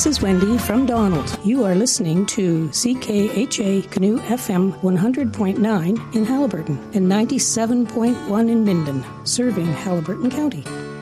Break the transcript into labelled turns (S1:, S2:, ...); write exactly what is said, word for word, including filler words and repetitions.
S1: This is Wendy from Donald. You are listening to C K H A Canoe F M one hundred point nine in Haliburton and ninety-seven point one in Minden, serving Haliburton County.